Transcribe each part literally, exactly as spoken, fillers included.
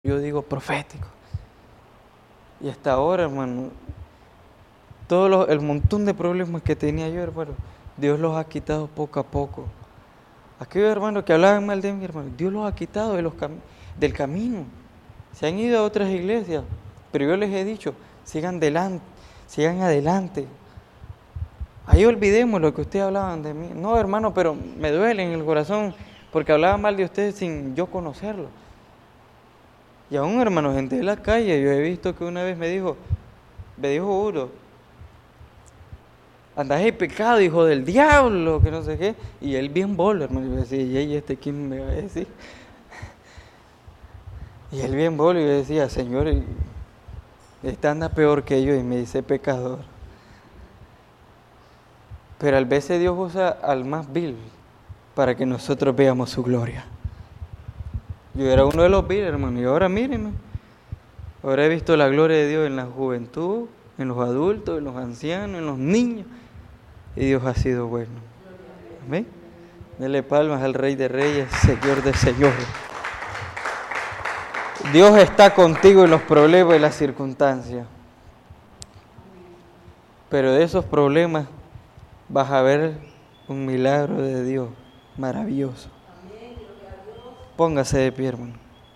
yo digo profético. Y hasta ahora, hermano, todo lo, el montón de problemas que tenía yo, hermano, Dios los ha quitado poco a poco. Aquellos hermanos que hablaban mal de mí, hermano, Dios los ha quitado de los cam del camino. Se han ido a otras iglesias, pero yo les he dicho, sigan adelante, sigan adelante. Ahí olvidemos lo que ustedes hablaban de mí. No, hermano, pero me duele en el corazón porque hablaban mal de ustedes sin yo conocerlo. Y aún, hermano, gente de la calle, yo he visto que una vez me dijo, me dijo uno, andás en pecado, hijo del diablo, que no sé qué. Y él bien bolo, hermano. Yo decía, ¿y este quién me va a decir? Y él bien bolo, y yo decía, Señor, este anda peor que yo, y me dice pecador. Pero al veces Dios usa al más vil para que nosotros veamos su gloria. Yo era uno de los vil, hermano, y ahora mírenme. Ahora he visto la gloria de Dios en la juventud, en los adultos, en los ancianos, en los niños. Y Dios ha sido bueno. Amén. Dele palmas al Rey de Reyes, Señor de Señores. Dios está contigo en los problemas y las circunstancias. Pero de esos problemas vas a ver un milagro de Dios maravilloso. Póngase de pie, hermano.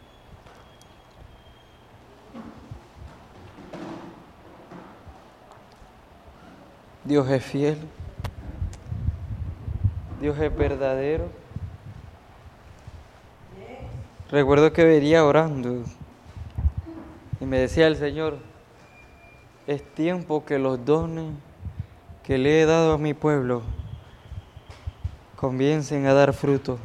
Dios es fiel. Dios es verdadero. Recuerdo que venía orando y me decía el Señor, es tiempo que los dones que le he dado a mi pueblo comiencen a dar fruto.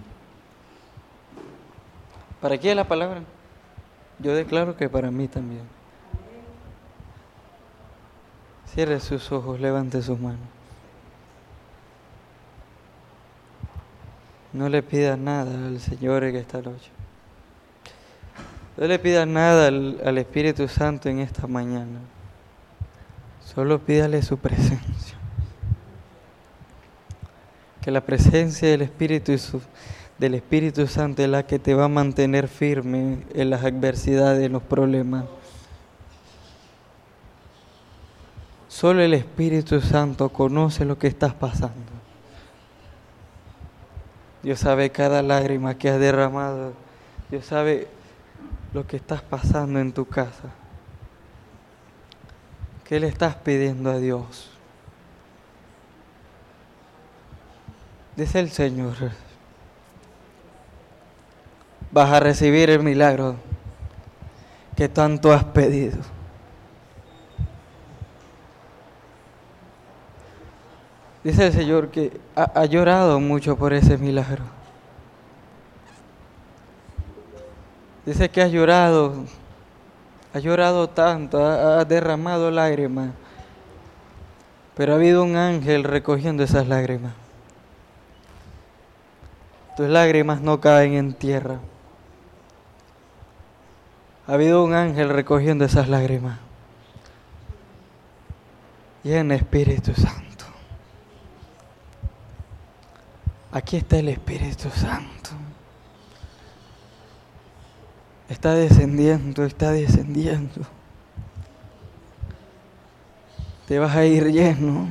¿Para quién es la palabra? Yo declaro que para mí también. Cierre sus ojos, levante sus manos. No le pidas nada al Señor en esta noche. No le pidas nada al, al Espíritu Santo en esta mañana. Solo pídale su presencia. Que la presencia del Espíritu, del Espíritu Santo es la que te va a mantener firme en las adversidades, en los problemas. Solo el Espíritu Santo conoce lo que estás pasando. Dios sabe cada lágrima que has derramado. Dios sabe lo que estás pasando en tu casa. ¿Qué le estás pidiendo a Dios? Dice el Señor, vas a recibir el milagro que tanto has pedido. Dice el Señor que ha, ha llorado mucho por ese milagro. Dice que has llorado, has llorado tanto, has derramado lágrimas, pero ha habido un ángel recogiendo esas lágrimas. Tus lágrimas no caen en tierra. Ha habido un ángel recogiendo esas lágrimas. Y en el Espíritu Santo. Aquí está el Espíritu Santo. Está descendiendo, está descendiendo. Te vas a ir lleno.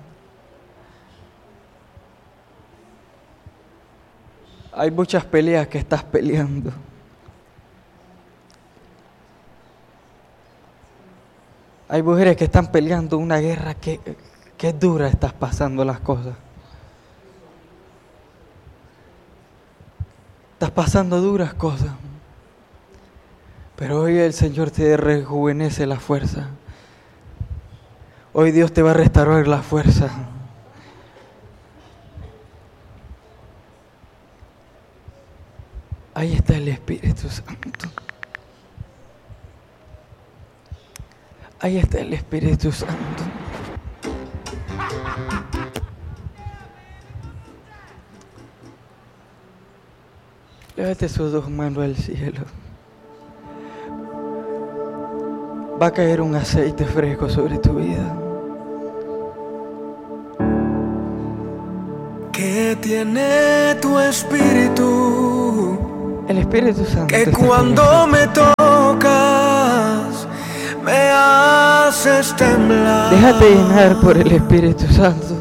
Hay muchas peleas que estás peleando. Hay mujeres que están peleando una guerra que, que dura, estás pasando las cosas. Estás pasando duras cosas. Pero hoy el Señor te rejuvenece la fuerza. Hoy Dios te va a restaurar la fuerza. Ahí está el Espíritu Santo. Ahí está el Espíritu Santo. Levante sus dos manos al cielo. Va a caer un aceite fresco sobre tu vida. ¿Qué tiene tu espíritu El Espíritu Santo. Que cuando me tocas, me haces temblar. Déjate llenar por el Espíritu Santo.